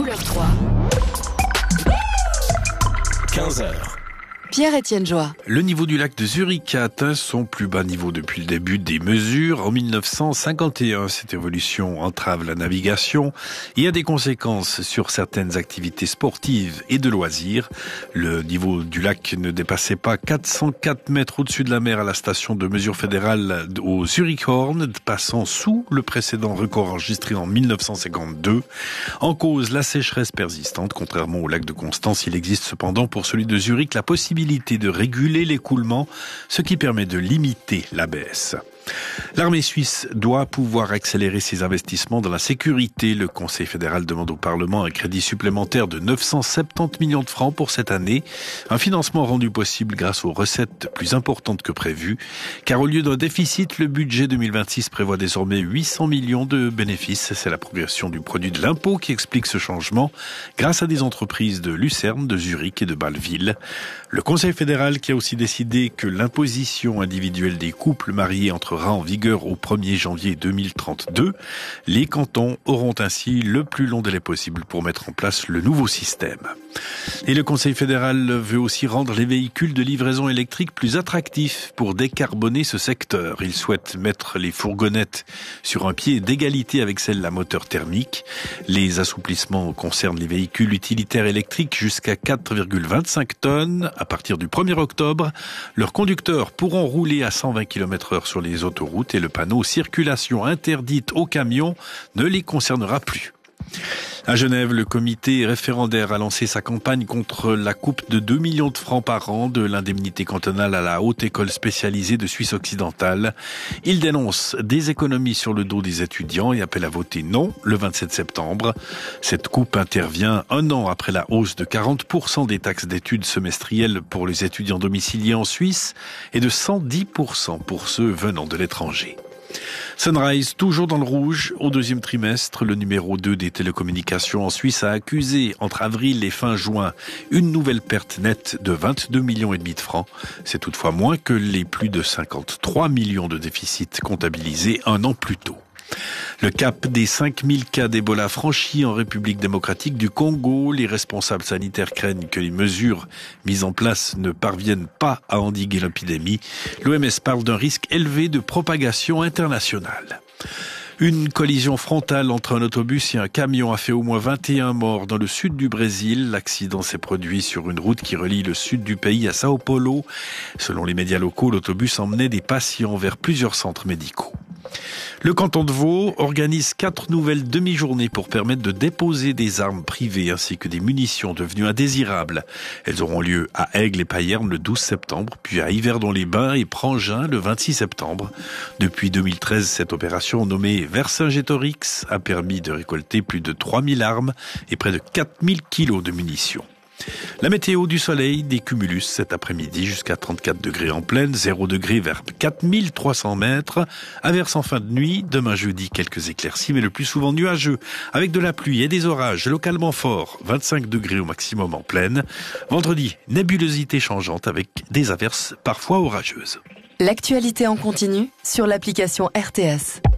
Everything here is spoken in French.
Couleur 3. 15h. Pierre-Étienne Joie. Le niveau du lac de Zurich a atteint son plus bas niveau depuis le début des mesures en 1951. Cette évolution entrave la navigation et a des conséquences sur certaines activités sportives et de loisirs. Le niveau du lac ne dépassait pas 404 mètres au-dessus de la mer à la station de mesure fédérale au Zurichhorn, passant sous le précédent record enregistré en 1952. En cause, la sécheresse persistante. Contrairement au lac de Constance, il existe cependant pour celui de Zurich la possibilité de réguler l'écoulement, ce qui permet de limiter la baisse. L'armée suisse doit pouvoir accélérer ses investissements dans la sécurité. Le Conseil fédéral demande au Parlement un crédit supplémentaire de 970 millions de francs pour cette année. Un financement rendu possible grâce aux recettes plus importantes que prévues. Car au lieu d'un déficit, le budget 2026 prévoit désormais 800 millions de bénéfices. C'est la progression du produit de l'impôt qui explique ce changement grâce à des entreprises de Lucerne, de Zurich et de Bâle-Ville. Le Conseil fédéral qui a aussi décidé que l'imposition individuelle des couples mariés entrera en vigueur au 1er janvier 2032. Les cantons auront ainsi le plus long délai possible pour mettre en place le nouveau système. Et le Conseil fédéral veut aussi rendre les véhicules de livraison électrique plus attractifs pour décarboner ce secteur. Il souhaite mettre les fourgonnettes sur un pied d'égalité avec celles à moteur thermique. Les assouplissements concernent les véhicules utilitaires électriques jusqu'à 4,25 tonnes. À partir du 1er octobre, leurs conducteurs pourront rouler à 120 km/h sur les autoroutes et le panneau circulation interdite aux camions ne les concernera plus. À Genève, le comité référendaire a lancé sa campagne contre la coupe de 2 millions de francs par an de l'indemnité cantonale à la Haute École spécialisée de Suisse occidentale. Il dénonce des économies sur le dos des étudiants et appelle à voter non le 27 septembre. Cette coupe intervient un an après la hausse de 40% des taxes d'études semestrielles pour les étudiants domiciliés en Suisse et de 110% pour ceux venant de l'étranger. Sunrise, toujours dans le rouge. Au deuxième trimestre, le numéro 2 des télécommunications en Suisse a accusé, entre avril et fin juin, une nouvelle perte nette de 22,5 millions de francs. C'est toutefois moins que les plus de 53 millions de déficits comptabilisés un an plus tôt. Le cap des 5000 cas d'Ebola franchi en République démocratique du Congo. Les responsables sanitaires craignent que les mesures mises en place ne parviennent pas à endiguer l'épidémie. L'OMS parle d'un risque élevé de propagation internationale. Une collision frontale entre un autobus et un camion a fait au moins 21 morts dans le sud du Brésil. L'accident s'est produit sur une route qui relie le sud du pays à Sao Paulo. Selon les médias locaux, l'autobus emmenait des patients vers plusieurs centres médicaux. Le canton de Vaud organise 4 nouvelles demi-journées pour permettre de déposer des armes privées ainsi que des munitions devenues indésirables. Elles auront lieu à Aigle et Payerne le 12 septembre, puis à Yverdon-les-Bains et Prangin le 26 septembre. Depuis 2013, cette opération nommée Vercingétorix a permis de récolter plus de 3000 armes et près de 4000 kilos de munitions. La météo, du soleil, des cumulus cet après-midi jusqu'à 34 degrés en plaine, 0 degrés vers 4300 mètres. Averse en fin de nuit, demain jeudi quelques éclaircies mais le plus souvent nuageux avec de la pluie et des orages localement forts, 25 degrés au maximum en plaine. Vendredi, nébulosité changeante avec des averses parfois orageuses. L'actualité en continu sur l'application RTS.